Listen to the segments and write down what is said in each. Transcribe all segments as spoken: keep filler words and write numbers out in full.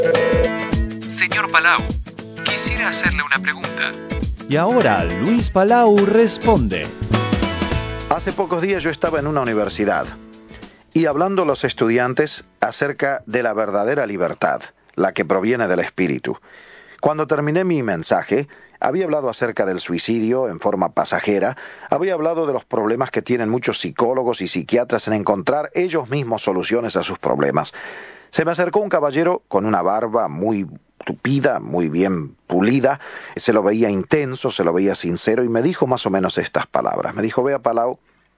Señor Palau, quisiera hacerle una pregunta. Y ahora Luis Palau responde. Hace pocos días yo estaba en una universidad y hablando a los estudiantes acerca de la verdadera libertad, la que proviene del espíritu. Cuando terminé mi mensaje, había hablado acerca del suicidio en forma pasajera, había hablado de los problemas que tienen muchos psicólogos y psiquiatras en encontrar ellos mismos soluciones a sus problemas. Se me acercó un caballero con una barba muy tupida, muy bien pulida, se lo veía intenso, se lo veía sincero y me dijo más o menos estas palabras. Me dijo: vea, Palau,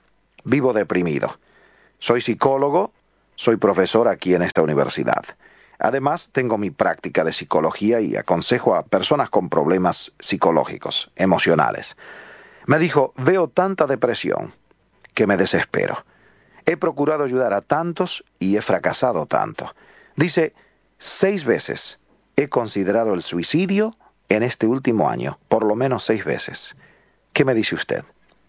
vivo deprimido. Soy psicólogo, soy profesor aquí en esta universidad. Además, tengo mi práctica de psicología y aconsejo a personas con problemas psicológicos, emocionales. Me dijo: veo tanta depresión que me desespero. He procurado ayudar a tantos y he fracasado tanto. Dice, seis veces he considerado el suicidio en este último año, por lo menos seis veces. ¿Qué me dice usted?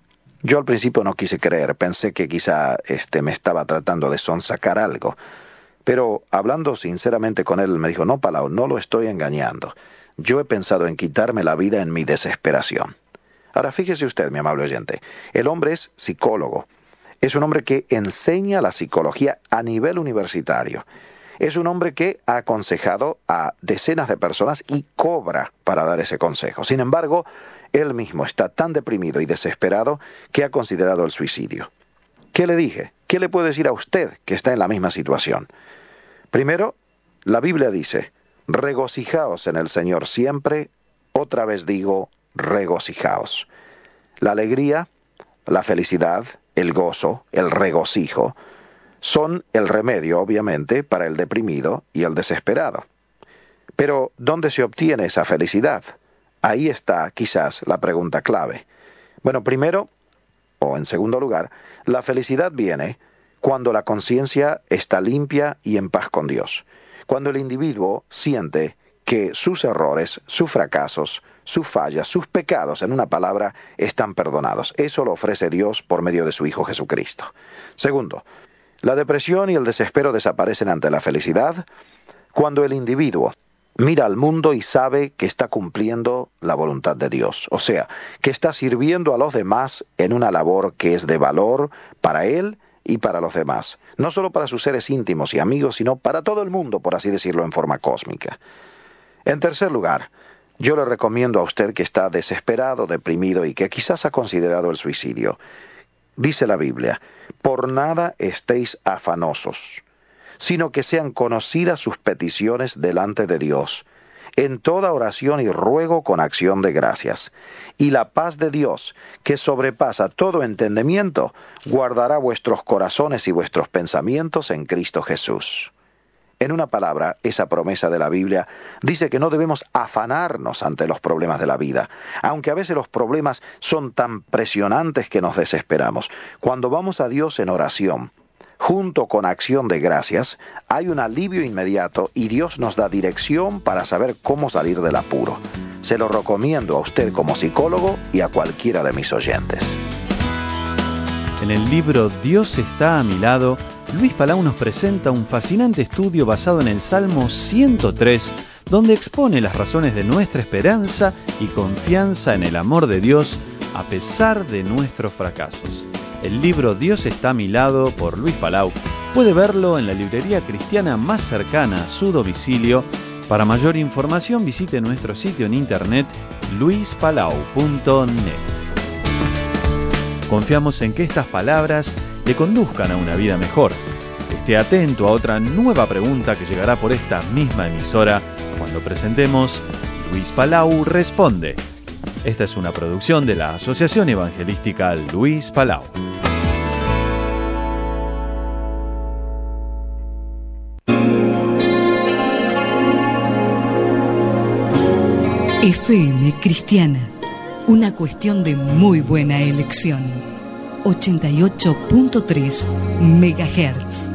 Yo al principio no quise creer, pensé que quizá este, me estaba tratando de sonsacar algo. Pero hablando sinceramente con él, me dijo: no, Palau, no lo estoy engañando. Yo he pensado en quitarme la vida en mi desesperación. Ahora, fíjese usted, mi amable oyente, el hombre es psicólogo. Es un hombre que enseña la psicología a nivel universitario. Es un hombre que ha aconsejado a decenas de personas y cobra para dar ese consejo. Sin embargo, él mismo está tan deprimido y desesperado que ha considerado el suicidio. ¿Qué le dije? ¿Qué le puedo decir a usted que está en la misma situación? Primero, la Biblia dice: regocijaos en el Señor siempre. Otra vez digo, regocijaos. La alegría, la felicidad, el gozo, el regocijo, son el remedio, obviamente, para el deprimido y el desesperado. Pero, ¿dónde se obtiene esa felicidad? Ahí está, quizás, la pregunta clave. Bueno, primero, o en segundo lugar, la felicidad viene cuando la conciencia está limpia y en paz con Dios. Cuando el individuo siente que sus errores, sus fracasos, sus fallas, sus pecados, en una palabra, están perdonados. Eso lo ofrece Dios por medio de su Hijo Jesucristo. Segundo, la depresión y el desespero desaparecen ante la felicidad cuando el individuo mira al mundo y sabe que está cumpliendo la voluntad de Dios. O sea, que está sirviendo a los demás en una labor que es de valor para él y para los demás. No solo para sus seres íntimos y amigos, sino para todo el mundo, por así decirlo, en forma cósmica. En tercer lugar, yo le recomiendo a usted que está desesperado, deprimido y que quizás ha considerado el suicidio. Dice la Biblia: por nada estéis afanosos, sino que sean conocidas sus peticiones delante de Dios, en toda oración y ruego con acción de gracias. Y la paz de Dios, que sobrepasa todo entendimiento, guardará vuestros corazones y vuestros pensamientos en Cristo Jesús. En una palabra, esa promesa de la Biblia dice que no debemos afanarnos ante los problemas de la vida, aunque a veces los problemas son tan presionantes que nos desesperamos. Cuando vamos a Dios en oración, junto con acción de gracias, hay un alivio inmediato y Dios nos da dirección para saber cómo salir del apuro. Se lo recomiendo a usted como psicólogo y a cualquiera de mis oyentes. En el libro Dios está a mi lado, Luis Palau nos presenta un fascinante estudio basado en el Salmo ciento tres, donde expone las razones de nuestra esperanza y confianza en el amor de Dios a pesar de nuestros fracasos. El libro Dios está a mi lado, por Luis Palau, puede verlo en la librería cristiana más cercana a su domicilio. Para mayor información visite nuestro sitio en internet luis palau punto net. Confiamos en que estas palabras le conduzcan a una vida mejor. Esté atento a otra nueva pregunta que llegará por esta misma emisora cuando presentemos Luis Palau Responde. Esta es una producción de la Asociación Evangelística Luis Palau. F M Cristiana, una cuestión de muy buena elección. ochenta y ocho punto tres megahertz.